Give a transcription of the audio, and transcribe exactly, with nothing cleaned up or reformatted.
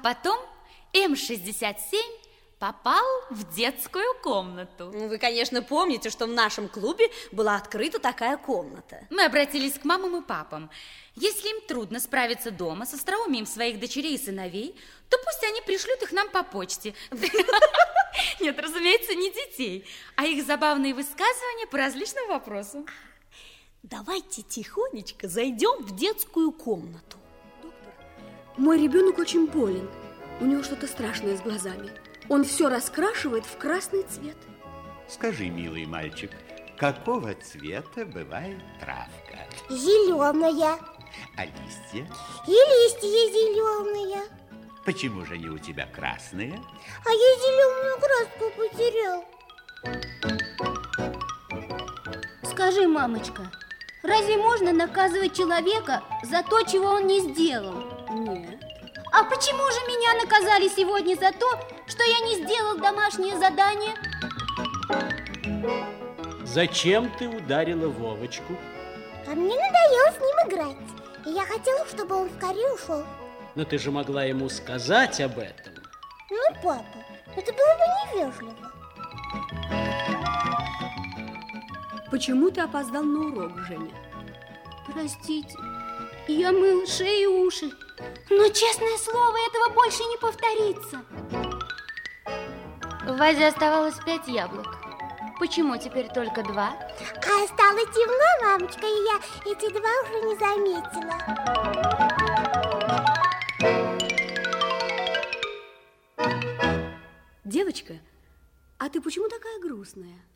потом эм шестьдесят семь попал в детскую комнату. Вы, конечно, помните, что в нашем клубе была открыта такая комната. Мы обратились к мамам и папам. Если им трудно справиться дома с остроумием своих дочерей и сыновей, то пусть они пришлют их нам по почте. Нет, разумеется, не детей, а их забавные высказывания по различным вопросам. Давайте тихонечко зайдем в детскую комнату. Доктор, мой ребенок очень болен. У него что-то страшное с глазами. Он все раскрашивает в красный цвет. Скажи, милый мальчик, какого цвета бывает травка? Зеленая. А листья? И листья зеленые. Почему же они у тебя красные? А я зеленую краску потерял. Скажи, мамочка, разве можно наказывать человека за то, чего он не сделал? Нет. А почему же меня наказали сегодня за то, что я не сделал домашнее задание? Зачем ты ударила Вовочку? А мне надоело с ним играть. И я хотела, чтобы он скорее ушел. Но ты же могла ему сказать об этом. Ну, папа, это было бы невежливо. Почему ты опоздал на урок, Женя? Простите, я мыл шею и уши. Но, честное слово, этого больше не повторится. В вазе оставалось пять яблок. Почему теперь только два? А стало темно, мамочка, и я эти два уже не заметила. Девочка, а ты почему такая грустная?